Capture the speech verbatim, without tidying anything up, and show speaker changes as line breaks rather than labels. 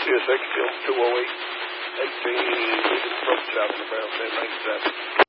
Yes, X L two oh eight, eighteen, from South Alabama, ten ninety-seven.